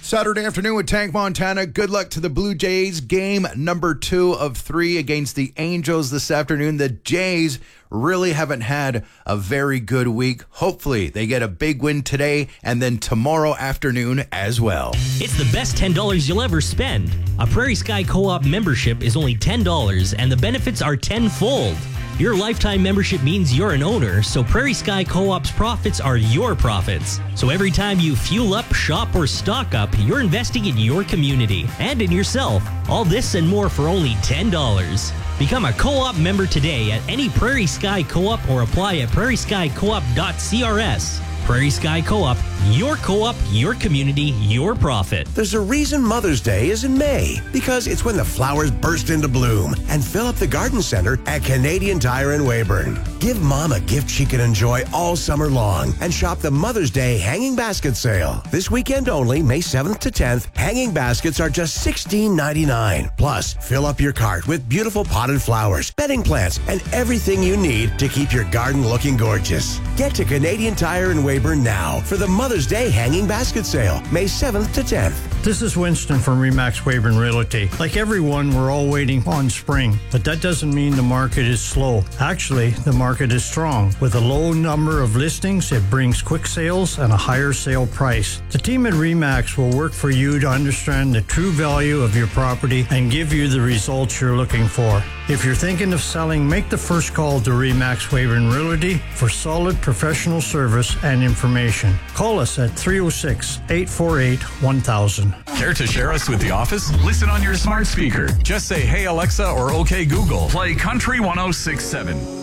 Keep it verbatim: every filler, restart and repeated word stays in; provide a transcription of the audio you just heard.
Saturday afternoon with Tank Montana. Good luck to the Blue Jays. Game number two of three against the Angels this afternoon. The Jays really haven't had a very good week. Hopefully they get a big win today and then tomorrow afternoon as well. It's the best ten dollars you'll ever spend. A Prairie Sky Co-op membership is only ten dollars and the benefits are tenfold. Your lifetime membership means you're an owner, so Prairie Sky Co-op's profits are your profits. So every time you fuel up, shop, or stock up, you're investing in your community and in yourself. All this and more for only ten dollars. Become a co-op member today at any Prairie Sky Co-op or apply at prairie sky co op dot c r s. Prairie Sky Co-op, your co-op, your community, your profit. There's a reason Mother's Day is in May, because it's when the flowers burst into bloom and fill up the garden center at Canadian Tire in Weyburn. Give Mom a gift she can enjoy all summer long and shop the Mother's Day Hanging Basket Sale. This weekend only, May seventh to tenth, hanging baskets are just sixteen ninety-nine. Plus, fill up your cart with beautiful potted flowers, bedding plants, and everything you need to keep your garden looking gorgeous. Get to Canadian Tire in Weyburn now for the Mother's Day Hanging Basket Sale, May seventh to tenth. This is Winston from Remax Weyburn Realty. Like everyone, we're all waiting on spring, but that doesn't mean the market is slow. Actually, the market is strong. With a low number of listings, it brings quick sales and a higher sale price. The team at Remax will work for you to understand the true value of your property and give you the results you're looking for. If you're thinking of selling, make the first call to Remax Weyburn Realty for solid professional service and information. Call us at three oh six, eight four eight, one thousand. Care to share us with the office? Listen on your smart speaker. Just say, "Hey Alexa," or "Okay Google." Play Country one oh six point seven.